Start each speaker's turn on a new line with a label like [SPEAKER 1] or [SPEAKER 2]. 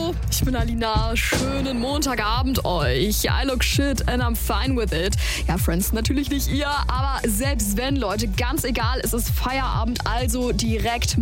[SPEAKER 1] Hallo, ich bin Alina. Schönen Montagabend euch. I look shit and I'm fine with it. Ja, Friends, natürlich nicht ihr, aber selbst wenn, Leute, ganz egal, es ist Feierabend, also direkt